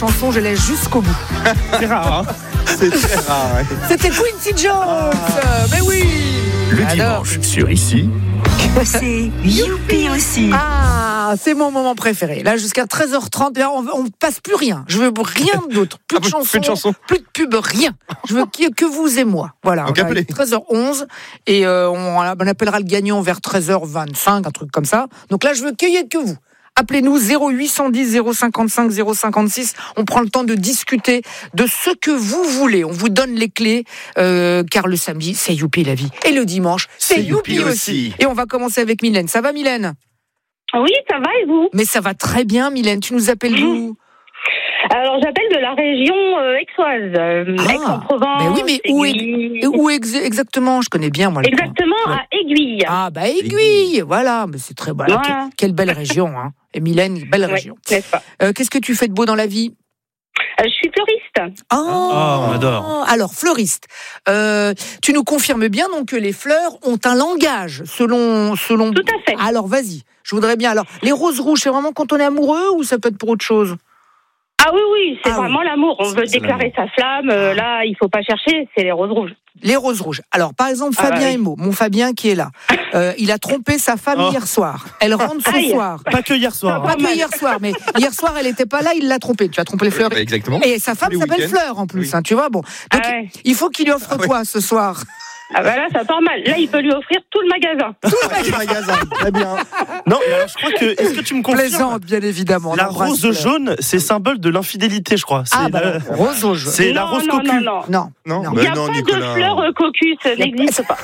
Chanson, je laisse jusqu'au bout. C'est rare, hein. C'est très rare. Ouais. C'était Quincy Jones. Mais oui. Le Alors, dimanche sur Ici. C'est Youpi aussi. Ah, c'est mon moment préféré. Là, jusqu'à 13h30, là, on passe plus rien. Je veux rien d'autre. Plus de chansons, plus de chansons. plus de pub, rien. Je veux que vous et moi. Voilà. Donc, On va appelez. 13h11 et on appellera le gagnant vers 13h25, un truc comme ça. Donc là, je veux qu'il y ait que vous. Appelez-nous 0810 055 056. On prend le temps de discuter de ce que vous voulez. On vous donne les clés, car le samedi, c'est Youpi la vie. Et le dimanche, c'est Youpi aussi. Et on va commencer avec Mylène. Ça va, Mylène ? Oui, ça va et vous? Mais ça va très bien, Mylène. Tu nous appelles d'où ? Alors, j'appelle de la région aixoise, Aix-en-Provence. Mais oui, mais où exactement ? Je connais bien, moi. Exactement, à Aiguille. Ah, bah Aiguille, voilà. Mais c'est très bon. Voilà. Quelle belle région, hein. Et Mylène, belle région. N'est-ce pas? Qu'est-ce que tu fais de beau dans la vie ? Je suis fleuriste. on adore. Alors, fleuriste. Tu nous confirmes bien donc que les fleurs ont un langage selon. Tout à fait. Alors, vas-y. Je voudrais bien. Alors, les roses rouges, c'est vraiment quand on est amoureux ou ça peut être pour autre chose ? Ah oui, c'est vraiment l'amour. On veut C'est déclarer sa flamme. Là, il faut pas chercher, c'est les roses rouges. Les roses rouges. Alors, par exemple, Fabien oui. Emo, mon Fabien qui est là, il a trompé sa femme hier soir. Elle rentre ce Aïe. soir. Pas que hier soir. Pas que hier soir, mais hier soir, elle n'était pas là, il l'a trompé. Tu as trompé les fleurs. Exactement. Et sa femme Tous les s'appelle week-ends. Fleur en plus, Oui. hein, tu vois. Bon, donc Ah ouais. il faut qu'il lui offre quoi ce soir ? Ah bah là, ça part mal. Là, il peut lui offrir tout le magasin. Le magasin, très bien. Non, mais alors je crois que. Est-ce que tu me confirmes? Plaisante, bien évidemment. La On embrasse rose Fleur. jaune, c'est symbole de l'infidélité, je crois. Ah, C'est bah, la- rose rouge. C'est la rose cocu. Non. Non. Non, Il bah n'y a non, pas Nicolas. de fleurs cocu, ça n'existe pas.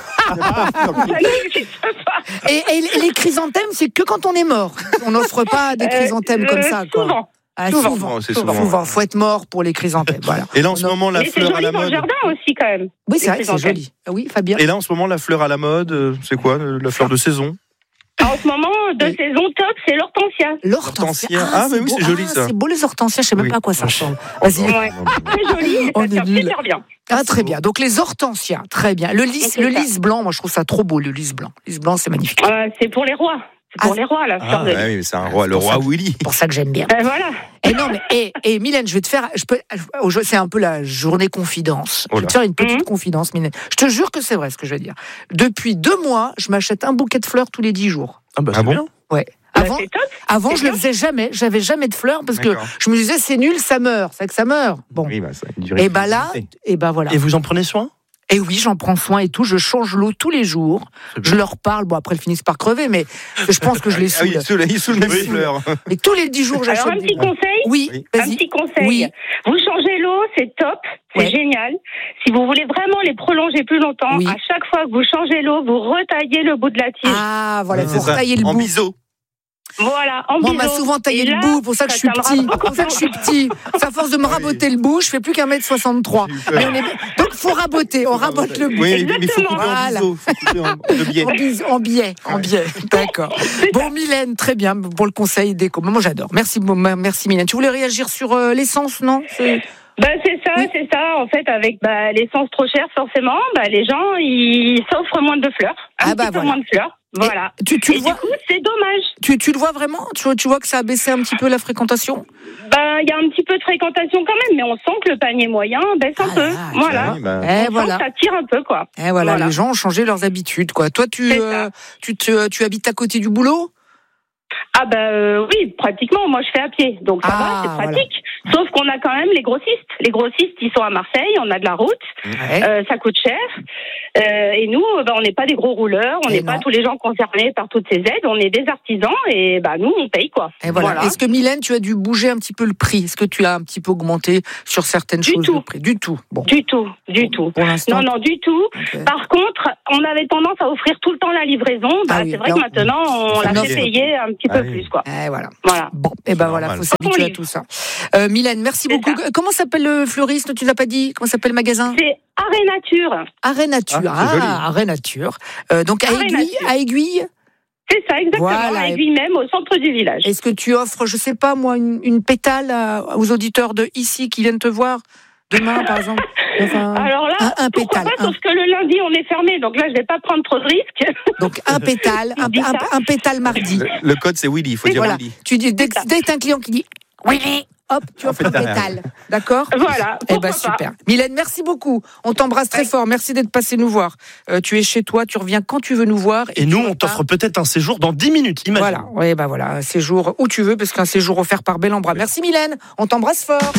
Ça n'existe pas. Et les chrysanthèmes, c'est que quand on est mort. On n'offre pas des chrysanthèmes comme ça, quoi. Souvent. Ah, Souvent. Oh, c'est souvent. souvent. Faut être mort pour les chrysanthèmes, voilà. Et là, en ce moment, la Mais c'est fleur à joli la dans le mode. jardin aussi, quand même. Oui, c'est vrai, c'est chrysanthèmes. joli. Oui, Fabien. Et là, en ce moment, la fleur à la mode, c'est quoi la fleur de saison? En ce moment, de saison top, c'est l'hortensia. L'hortensia. Ah, mais oui, beau. c'est joli, ça. C'est beau les hortensias, je sais même Oui. pas à quoi ça ressemble. Vas-y. Ouais. Très joli, et On ça est tient nuls. super bien. Ah, très bien. Donc les hortensias, très bien. Le lys C'est ça. blanc, moi je trouve ça trop beau, le lys blanc. Le lys blanc, c'est magnifique. C'est pour les rois. C'est pour les rois, la fleur de lys. Oui, mais c'est un roi, le pour roi ça. Willy. C'est pour ça que j'aime bien. Voilà. Et non, mais et Mylène, je vais te faire. C'est un peu la journée confidence. Oh Je vais là. te faire une petite confidence, Mylène. Je te jure que c'est vrai ce que je vais dire. Depuis 2 mois, je m'achète un bouquet de fleurs tous les 10 jours. Ah, bah, Ah c'est bon bien. Ouais. Bah, Avant, c'est top. avant c'est je le bien. faisais jamais. J'avais jamais de fleurs parce que D'accord. je me disais c'est nul, ça meurt. C'est que ça meurt. Bon. Oui, bah, ça a une durée Et de bah là, fidélité. et bah voilà. Et vous en prenez soin? Et oui, j'en prends soin et tout. Je change l'eau tous les jours. C'est bien. Je leur parle. Bon, après, elles finissent par crever, mais je pense que je les Ah oui, saoule. il saoule même Oui. les fleurs. Et tous les 10 jours, j'achète Alors, un des petit conseil. Oui, Oui. Un vas-y. petit conseil. Oui. Vous changez l'eau, c'est top, c'est Ouais. génial. Si vous voulez vraiment les prolonger plus longtemps, Oui. à chaque fois que vous changez l'eau, vous retaillez le bout de la tige. Ah, voilà, il C'est faut ça. retailler le En bout. biseau. Voilà, en Moi, on m'a biseau. souvent taillé Et le là, bout, pour ça que je suis tiendra petit. beaucoup Pour ça que je suis plus petit. C'est à force de me raboter le bout, je fais plus qu'1m63. J'ai eu peur. Mais donc, faut raboter, on rabote le bout. Oui, mais il faut couper Exactement. en Voilà. biseau. Faut couper de biais. En biais. D'accord. Bon, Mylène, très bien pour le conseil déco. Moi, j'adore. Merci, Mylène. Tu voulais réagir sur l'essence, non c'est ça, Oui. c'est ça. En fait, avec l'essence trop chère, forcément, les gens, ils s'offrent moins de fleurs. Un petit peu moins de fleurs. Voilà. Tu Et le vois, du coup, c'est dommage. tu le vois vraiment tu vois que ça a baissé un petit peu la fréquentation? Il y a un petit peu de fréquentation quand même, mais on sent que le panier moyen baisse un peu. là, Voilà. Oui, bah, Eh, On sent voilà. que ça tire un peu, quoi. Eh, voilà, les gens ont changé leurs habitudes, quoi. Toi, C'est ça. tu habites à côté du boulot? Oui, pratiquement. Moi, je fais à pied, donc ça va, c'est pratique. Sauf qu'on a quand même les grossistes. Les grossistes, ils sont à Marseille, on a de la route, Ouais. ça coûte cher. Et nous, on n'est pas des gros rouleurs, on Et n'est pas non. tous les gens concernés par toutes ces aides. On est des artisans et nous, on paye quoi. Et voilà. Est-ce que Mylène, tu as dû bouger un petit peu le prix? Est-ce que tu as un petit peu augmenté sur certaines Du choses tout. le prix? Du tout. Bon. Du tout. Pour l'instant. Non, du tout. Ok. Par contre, on avait tendance à offrir tout le temps la livraison. Ah oui, C'est vrai là, que maintenant, on la non, fait c'est- payer un petit Ah peu oui. plus, quoi. Eh, voilà. Voilà. Bon, et ben voilà, normal. faut s'habituer à livre. tout ça. Mylène, merci C'est beaucoup. ça. Comment s'appelle le fleuriste? Tu l'as pas dit? Comment s'appelle le magasin? C'est Arrêt Nature. Arrêt Nature. Ah, c'est joli. Arrêt Nature. Donc à Arrêt Aiguille, Nature. à Aiguille. C'est ça, exactement. Voilà. À Aiguille même, au centre du village. Est-ce que tu offres, je sais pas moi, une pétale aux auditeurs de ici qui viennent te voir demain, par exemple? Enfin, Alors là, un pourquoi pétale. pas, sauf que le lundi, on est fermé, donc là, je vais pas prendre trop de risques. Donc un pétale, Dis ça. un pétale mardi. Le code, c'est Willy. Il faut dire Voilà. Willy. Tu dis dès C'est ça. que t'as un client qui dit Willy, hop, tu offres un pétale. D'accord ? Voilà. Eh ben pourquoi pas. super. Mylène, merci beaucoup. On t'embrasse très fort. Merci d'être passé nous voir. Tu es chez toi, tu reviens quand tu veux nous voir. Et nous, on t'offre peut-être un séjour dans 10 minutes, imagine. Voilà, oui, bah voilà, un séjour où tu veux, parce qu'un séjour offert par Bellambra. Merci Mylène, on t'embrasse fort.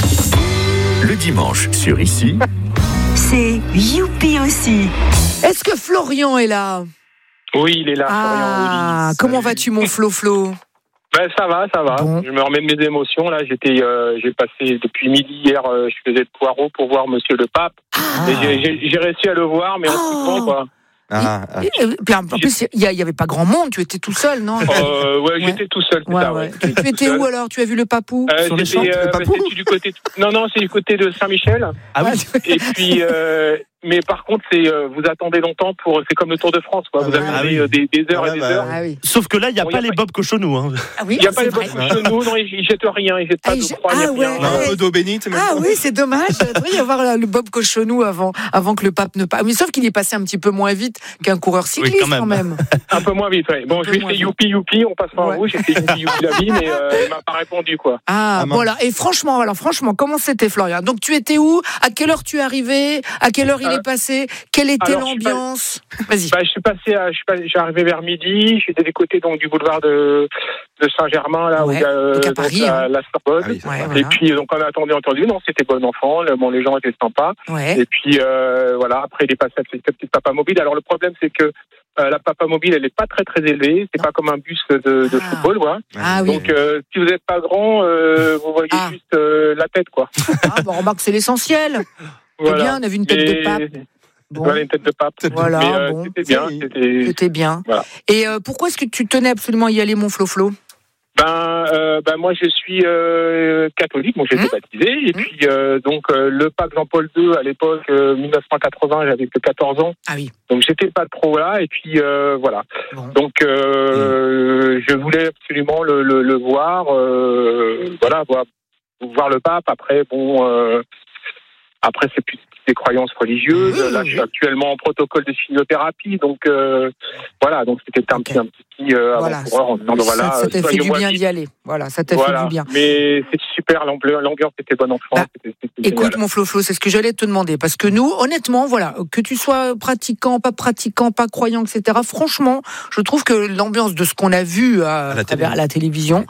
Le dimanche sur Ici, c'est Youpi aussi. Est-ce que Florian est là ? Oui, il est là, Ah, Florian. comment vas-tu mon Flo ? Ben, ça va. Bon. Je me remets de mes émotions. Là, j'ai passé depuis midi hier, je faisais le poireau pour voir Monsieur le Pape. Et j'ai réussi à le voir, mais en coup de vent, quoi. Puis en plus, il y avait pas grand monde, tu étais tout seul, non ? Ouais, j'étais tout seul. Ouais, ça, ouais. Tu étais où alors ? Tu as vu le papou ? Sur les champs, le papou c'est du côté. Non, c'est du côté de Saint-Michel. Ah oui. Et puis, mais par contre, vous attendez longtemps c'est comme le Tour de France, quoi. Vous avez des heures et des heures. Ah oui. Sauf que là, il n'y a pas les Bob Cochonou. Hein. Ah oui, Il n'y a pas les vrai. bobs cochonou, non, ils jettent rien, ils jettent pas de croix, il y a rien. ouais. Un peu d'eau bénite. même Ah pas. oui, c'est dommage. Il devrait y avoir le Bob Cochonou avant que le pape ne passe. Mais sauf qu'il est passé un petit peu moins vite qu'un coureur cycliste quand même. Un peu moins vite, ouais. Bon, je lui ai fait youpi, on passe par vous, j'ai fait youpi la vie, mais il m'a pas répondu, quoi. Ah, voilà. Et franchement, comment c'était, Florian ? Donc, tu étais où ? À quelle heure tu es arrivé ? À quelle heure il est passé ? Quelle était l'ambiance ? Vas-y. Je suis arrivé vers midi, j'étais des côtés donc du boulevard de Saint-Germain, là, où il y a Paris, la Sorbonne. Et puis, donc, on a entendu, non, c'était bon enfant, les gens étaient sympas. Ouais. Et puis, voilà, après, il est passé avec cette petite papa mobile. Alors, le problème, c'est que la papa mobile, elle n'est pas très, très élevée. C'est pas comme un bus de football, quoi. Ah oui. Donc, si vous n'êtes pas grand, vous voyez juste la tête, quoi. Ah, bon, remarque, c'est l'essentiel. C'est bien, on a vu une tête de pape. Bon. Voilà, une tête de pape. Voilà, mais bon. c'était bien. C'était bien. Voilà. Et pourquoi est-ce que tu tenais absolument à y aller, mon Flo ? Ben moi je suis catholique, j'ai été baptisé et puis donc le pape Jean-Paul II à l'époque 1980, j'avais que 14 ans. Ah oui. Donc j'étais pas trop là et puis voilà. Bon. Donc je voulais absolument le voir voilà voir le pape après après c'est plus des croyances religieuses. Là je suis actuellement en protocole de chimiothérapie donc voilà, donc c'était un petit avant-coureur en disant voilà, ça t'a fait du bien d'y aller. Voilà, ça t'a fait du bien. Mais c'est super, l'ambiance était bonne en France. Écoute mon Flo, c'est ce que j'allais te demander parce que nous, honnêtement, voilà, que tu sois pratiquant, pas croyant, etc. Franchement, je trouve que l'ambiance de ce qu'on a vu à la télévision,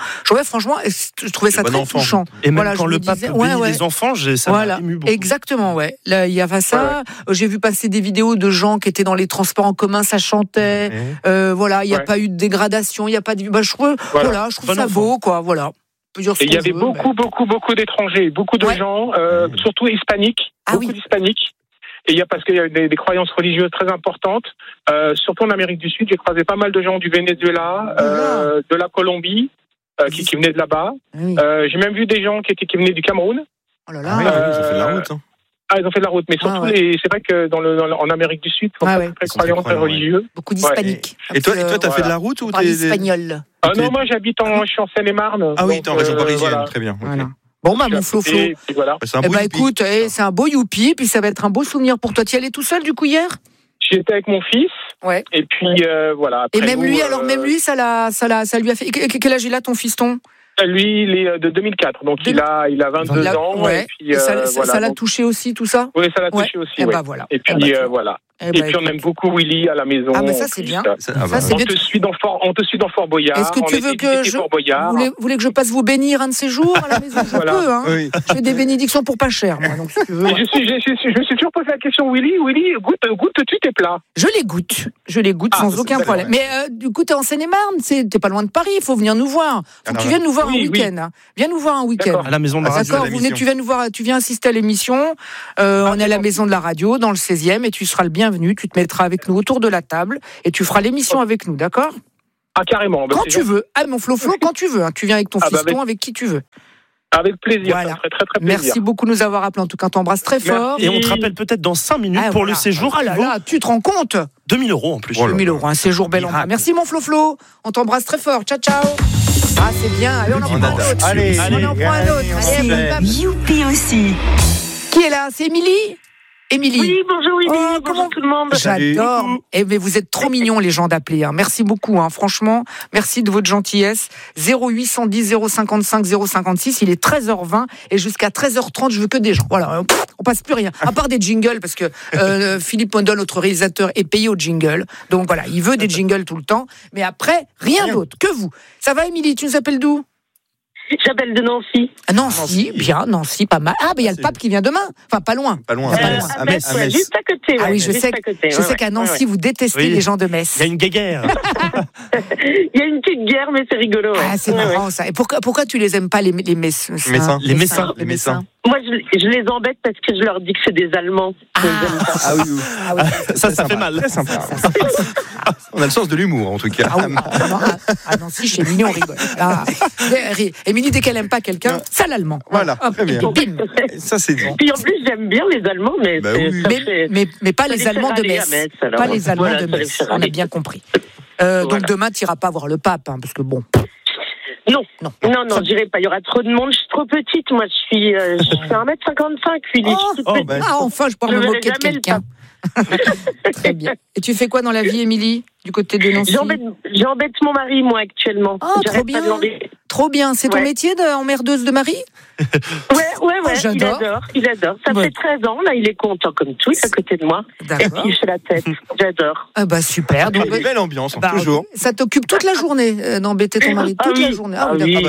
je trouvais ça très touchant. Et même quand le pape bénit les enfants, ça m'a ému beaucoup. Exactement, ouais. Là, il y avait ça. J'ai vu passer des vidéos de gens qui étaient dans les transports en commun, ça chantait. Voilà, il n'y a pas eu de dégradation, il n'y a pas de. Je trouve ça beau, quoi. Voilà. Et il y avait beaucoup d'étrangers, beaucoup de gens, surtout hispaniques, beaucoup d'hispaniques. Et parce qu'il y a des croyances religieuses très importantes, surtout en Amérique du Sud. J'ai croisé pas mal de gens du Venezuela, de la Colombie, qui venaient de là-bas. J'ai même vu des gens qui venaient du Cameroun. Oh là là. Ils ont fait de la route. Ils ont fait de la route, mais surtout, c'est vrai que en Amérique du Sud, ils sont très croyants, très religieux. Beaucoup d'hispaniques. Et toi, t'as fait de la route ou t'es espagnol? Non, moi, je suis en Seine-et-Marne. Ah oui, t'es en région parisienne, très bien. Voilà. Bon, mon Flo. Voilà. Écoute, c'est un beau youpi, puis ça va être un beau souvenir pour toi. Tu y allais tout seul, du coup, hier? J'étais avec mon fils. Ouais. Et puis, voilà. Et même lui, ça lui a fait. Quel âge il a, ton fiston? Lui, il est de 2004, donc il a 22 ans. Ouais. Et puis, ça l'a touché aussi, tout ça? Oui, ça l'a touché aussi. Et voilà. Et puis, voilà. Et puis on aime beaucoup Willy à la maison. Ah, mais ça c'est bien. On te suit dans Fort Boyard. Est-ce que tu veux que vous voulez que je passe vous bénir un de ces jours à la maison? Je peux, hein. Oui. Je fais des bénédictions pour pas cher, moi. Donc si tu veux. Je me suis toujours posé la question, Willy, goûtes-tu tes plats? Je les goûte sans aucun problème. Mais du coup, t'es en Seine-et-Marne, t'es pas loin de Paris, il faut venir nous voir. Faut que tu viennes nous voir un week-end. Viens nous voir un week-end. À la maison de la radio. D'accord, tu viens nous voir, tu viens assister à l'émission. On est à la maison de la radio, dans le 16e, et tu seras le bienvenu. Tu te mettras avec nous autour de la table et tu feras l'émission avec nous, d'accord? Ah, carrément. Quand tu veux. Ah, mon Flo, quand tu veux. Hein. Tu viens avec ton fiston, avec qui tu veux. Avec plaisir. Voilà. Ça serait très, très plaisir. Merci beaucoup de nous avoir appelés. En tout cas, t'embrasse très fort. Et on te rappelle peut-être dans 5 minutes pour le séjour. Ah là là, tu te rends compte? 2 000 € en plus. 2 000 €, un séjour Bellambra. Merci, mon Flo. On t'embrasse très fort. Ciao, ciao. Ah, c'est bien. Allez, on en prend un autre. Allez, on en prend un autre. C'est Youpi aussi. Qui est là? C'est Émilie? Émilie. Oui, bonjour Willy, bonjour tout le monde. J'adore. Mais vous êtes trop mignons les gens d'appeler. Merci beaucoup. Franchement, merci de votre gentillesse. 0810 055 056. Il est 13h20 et jusqu'à 13h30, je veux que des gens. Voilà, on passe plus rien. À part des jingles parce que Philippe Mondol, notre réalisateur, est payé au jingle. Donc voilà, il veut des jingles tout le temps. Mais après, rien d'autre que vous. Ça va, Émilie? Tu nous appelles d'où? J'appelle de Nancy. Nancy, bien, Nancy, pas mal. Ah, mais il y a le pape qui vient demain. Enfin, pas loin. Pas loin. À Metz, juste à côté. Ah oui, je sais qu'à Nancy, vous détestez les gens de Metz. Il y a une guéguerre. Il y a une petite guerre, mais c'est rigolo. Ah, c'est marrant ça. Et pourquoi tu les aimes pas, les Messins? Les Messins. Moi, je les embête parce que je leur dis que c'est des Allemands. Ah oui. Ça fait mal. Très sympa. On a le sens de l'humour, en tout cas. Ah non, si, chez Émilie, on rigole. Émilie, dès qu'elle aime pas quelqu'un, ça l'allemand. Voilà, très bien. Bim. Ça, c'est bon. Puis en plus, j'aime bien les Allemands, mais mais pas les Allemands de Metz. Pas les Allemands de Metz. On a bien compris. Donc demain, tu n'iras pas voir le pape, parce que bon. Non, j'irai pas. Il y aura trop de monde. Je suis trop petite. Moi, je fais 1m55, Philippe. Enfin, je pourrais me moquer de quelqu'un. Très bien. Et tu fais quoi dans la vie, Émilie, du côté de Nancy? J'embête mon mari, moi, actuellement. Trop bien. Trop bien. C'est ton métier d'emmerdeuse de mari? Ouais. Il adore. Ça fait 13 ans, là, il est content comme tout. Il est à côté de moi. D'accord. Et puis, il fait la tête. J'adore. Ah bah, super. Donc, une belle ambiance, toujours. Ça t'occupe toute la journée d'embêter ton mari? Toute la journée.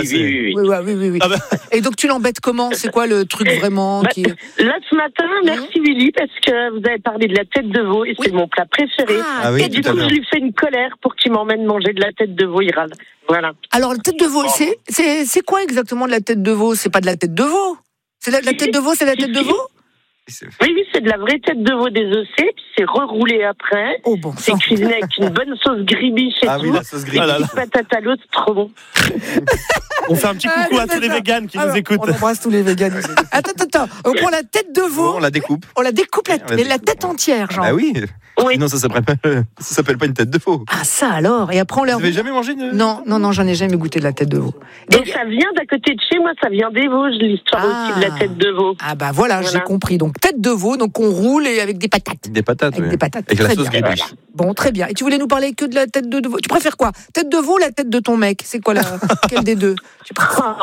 Oui. Et donc, tu l'embêtes comment? C'est quoi le truc vraiment qui... Là, ce matin, merci Willy, parce que vous avez parlé de la tête de veau, et c'est mon plat préféré. Et du coup, je lui fais une colère pour qu'il m'emmène manger de la tête de veau, il râle. Voilà. Alors, la tête de veau, c'est quoi exactement de la tête de veau? C'est pas de la tête de veau? C'est la tête de veau, c'est la tête de veau? Oui, c'est de la vraie tête de veau désossée, puis c'est reroulé après. Oh bon. C'est cuisiné avec une bonne sauce gribiche et tout. Oui, la sauce gribiche. Et patate à l'eau, c'est trop bon. On fait un petit coucou à tous les véganes qui nous écoutent. On embrasse tous les véganes. Attends. On prend la tête de veau. On la découpe. La tête entière, genre. Ah oui. Sinon, ça s'appelle pas une tête de veau. Ah, ça alors. Et après, on leur. Vous avez jamais mangé Non, j'en ai jamais goûté de la tête de veau. Donc, ça vient d'à côté de chez moi, ça vient des Vosges, l'histoire aussi de la tête de veau. Ah, bah voilà, j'ai compris. Donc, tête de veau, donc on roule et avec des patates. Des patates, avec des patates. Avec la sauce gribiche. Bon, très bien. Et tu voulais nous parler que de la tête de veau? Tu préfères quoi? Tête de veau ou la tête de ton mec? C'est quoi quelle des deux? Je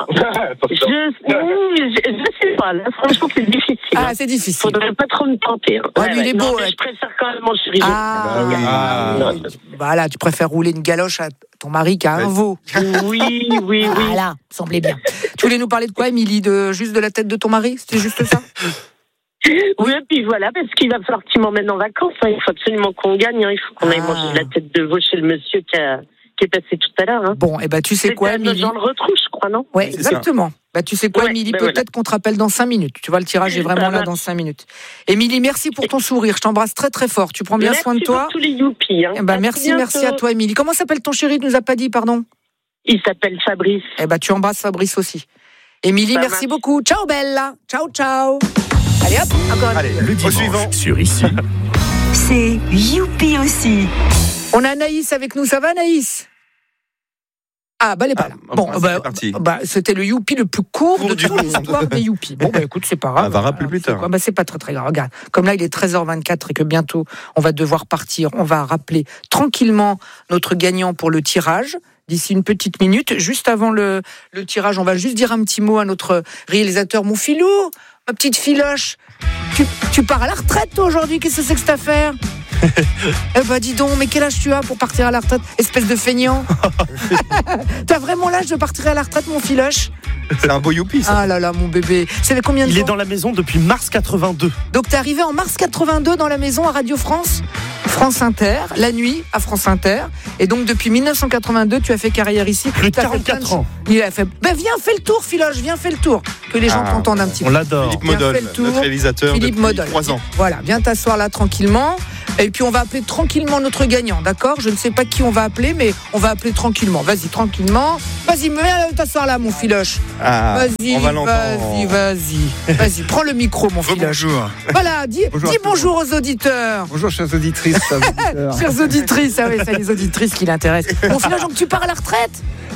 sais pas, là, franchement, c'est difficile. Ah, c'est difficile. Faudrait pas trop me tenter. Il est beau. Je préfère quand même mon chéri. Voilà, tu préfères rouler une galoche à ton mari qu'à un veau. Oui. Voilà, semblait bien. Tu voulais nous parler de quoi, Émilie? Juste de la tête de ton mari? C'était juste ça? Oui, et puis voilà, parce qu'il va falloir qu'il m'emmène en vacances. Il faut absolument qu'on gagne. Il faut qu'on aille manger de la tête de veau chez le monsieur qui est passé tout à l'heure. Bon, et tu sais quoi, Émilie? Jean le retrouve, je crois, non? Oui, exactement. Tu sais quoi, Émilie, peut-être qu'on te rappelle dans 5 minutes. Tu vois, le tirage est vraiment là dans 5 minutes. Émilie, merci pour ton sourire. Je t'embrasse très très fort. Tu prends bien soin de toi. Merci pour tous les youpies. Merci à toi, Émilie. Comment s'appelle ton chéri? Tu nous as pas dit, pardon? Il s'appelle Fabrice. Tu embrasses Fabrice aussi. Émilie, merci beaucoup. Ciao, Bella. Ciao. Allez hop, encore le dimanche sur Ici. C'est Youpi aussi. On a Anaïs avec nous. Ça va, Anaïs? Elle est pas là. Bon, c'est parti. C'était le youpi le plus court de toute l'histoire des youpis. Bon, écoute, c'est pas grave. On va rappeler plus tard. C'est pas très très grave. Regarde, comme là, il est 13h24 et que bientôt, on va devoir partir. On va rappeler tranquillement notre gagnant pour le tirage. D'ici une petite minute, juste avant le tirage, on va juste dire un petit mot à notre réalisateur. Mon filou, ma petite filoche, tu pars à la retraite toi aujourd'hui? Qu'est-ce que c'est que cette affaire? Dis donc, mais quel âge tu as pour partir à la retraite, espèce de feignant? T'as vraiment l'âge de partir à la retraite, mon filoche? C'est un beau youpi, ça. Ah là là, mon bébé. Ça fait combien de temps? Il est dans la maison depuis mars 82. Donc t'es arrivé en mars 82 dans la maison à Radio France, France Inter, la nuit à France Inter. Et donc depuis 1982, tu as fait carrière ici. Plus de 44 ans. Il a fait. Viens, fais le tour, filoche, viens, fais le tour. Que les gens t'entendent un petit peu. On l'adore. Philippe Modol, notre réalisateur Philippe depuis Modol. 3 ans. Voilà, viens t'asseoir là tranquillement. Et puis on va appeler tranquillement notre gagnant, d'accord? Je ne sais pas qui on va appeler, mais on va appeler tranquillement. Vas-y, tranquillement. Vas-y, viens t'asseoir là, mon filoche. Vas-y, prends le micro, mon filoche. Bonjour. Voilà, dis bonjour aux auditeurs. Bonjour, chères auditrices. Chères auditrices, c'est les auditrices qui l'intéressent. Mon filoche, donc tu pars à la retraite?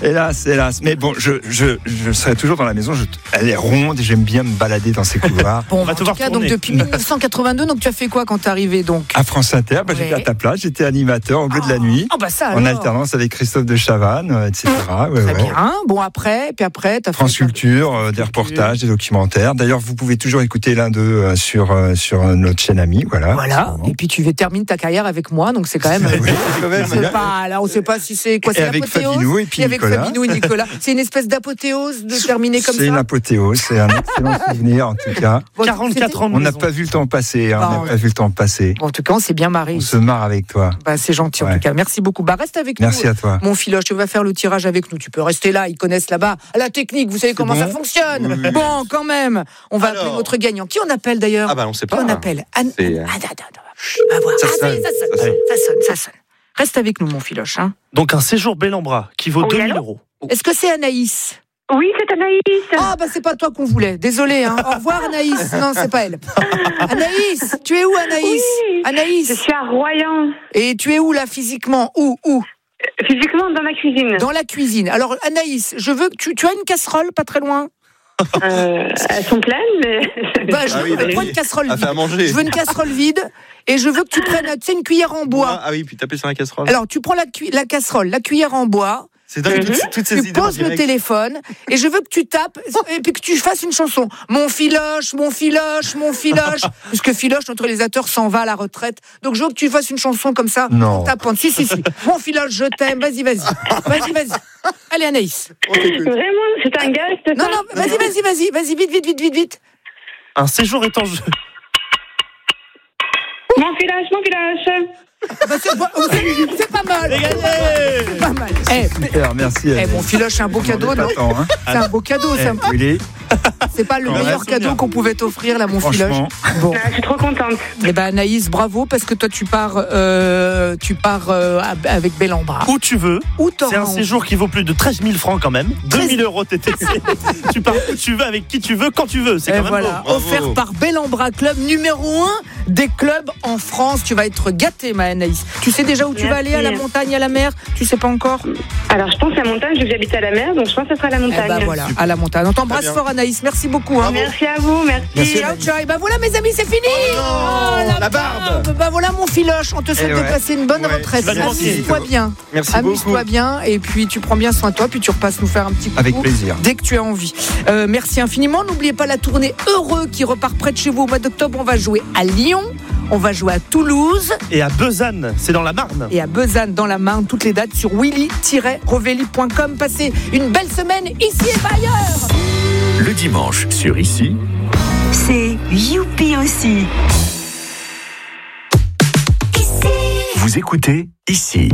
Hélas. Mais bon, je serai toujours dans la maison. Elle est ronde et j'aime bien me balader dans ces couloirs. Bon, en tout cas, donc depuis 1982, donc tu as fait quoi quand t'es arrivé donc? À France Inter, j'étais à ta place, j'étais animateur au bleu de la nuit. En alternance avec Christophe de Chavannes, etc. Très bien. Bon, après, t'as fait France Culture, des reportages, des documentaires. D'ailleurs, vous pouvez toujours écouter l'un d'eux sur notre chaîne amie. Voilà. Et puis tu termines ta carrière avec moi, donc c'est quand même. On sait pas si c'est quoi. C'est avec Fabinou et puis avec Fabinou et Nicolas. C'est une espèce d'apothéose de terminer comme ça. C'est une apothéose, c'est un excellent souvenir en tout cas. 44 ans. On n'a pas vu le temps passer. En tout cas, on s'est bien marré. On se marre avec toi. C'est gentil en tout cas. Merci beaucoup. Reste avec nous. Merci à toi. Mon Philoche, tu vas faire le tirage avec nous. Tu peux rester là. Ils connaissent là-bas la technique. Vous savez comment ça fonctionne. Oui. Bon, quand même. On va appeler notre gagnant. Qui on appelle d'ailleurs? On sait pas. Qui on appelle? On va voir. Ça sonne. Reste avec nous, mon Philoche. Donc un séjour Bellambra qui vaut 2000 €. Est-ce que c'est Anaïs? Oui, c'est Anaïs. C'est pas toi qu'on voulait. Désolée. Au revoir, Anaïs. Non, c'est pas elle. Anaïs, tu es où, Anaïs? Oui, Anaïs. Je suis à Royan. Et tu es où, là, physiquement? Où Physiquement, dans la cuisine. Dans la cuisine. Alors, Anaïs, je veux que tu as une casserole pas très loin? Elles sont pleines, mais... Je prends une casserole vide. À manger. Je veux une casserole vide et je veux que tu prennes une cuillère en bois. Puis taper sur la casserole. Alors, tu prends la casserole, la cuillère en bois. C'est dingue, toutes ces idées. Tu poses le téléphone et je veux que tu tapes et puis que tu fasses une chanson. Mon Philoche. Puisque Philoche, notre réalisateur, s'en va à la retraite. Donc je veux que tu fasses une chanson comme ça. Non. En tapant. Si. Mon Philoche, je t'aime. Vas-y. Allez, Anaïs. Vraiment, c'est un gars, c'est ça? Non, vas-y, vite. Un séjour est en jeu. Mon Philoche. C'est pas mal. C'est pas mal. Super, merci. Mon Philoche, c'est un beau cadeau, non? C'est un beau cadeau. C'est pas le meilleur cadeau qu'on pouvait t'offrir, là, mon Philoche. Bon. Je suis trop contente. Anaïs, bravo, parce que toi, tu pars avec Bellambra. Où tu veux. C'est un séjour qui vaut plus de 13 000 francs quand même. 2000 € TTC. Tu pars où tu veux, avec qui tu veux, quand tu veux. C'est quand même beau. Offert par Bellambra, club numéro 1 des clubs en France. Tu vas être gâtée, ma Anaïs. Tu sais déjà où tu vas aller, à la montagne, à la mer? Tu sais pas encore? Alors, je pense à la montagne, vu que j'habite à la mer, donc je pense que ce sera à la montagne. Voilà, à la montagne. On t'embrasse fort, Anaïs. Merci beaucoup. Merci à vous, merci. Ciao. Et voilà, mes amis, c'est fini. La barbe. Voilà, mon Philoche. On te souhaite de passer une bonne retraite. Amuse-toi bien. Merci beaucoup. Amuse-toi bien. Et puis, tu prends bien soin de toi. Puis, tu repasses nous faire un petit coucou. Avec plaisir. Dès que tu as envie. Merci infiniment. N'oubliez pas la tournée Heureux qui repart près de chez vous au mois d'octobre. On va jouer à Lyon. On va jouer à Toulouse. Et à Besanne, c'est dans la Marne. Et à Besanne, dans la Marne, toutes les dates sur willy-revelli.com. Passez une belle semaine ici et pas ailleurs. Le dimanche sur Ici, c'est Youpi aussi. vous écoutez Ici.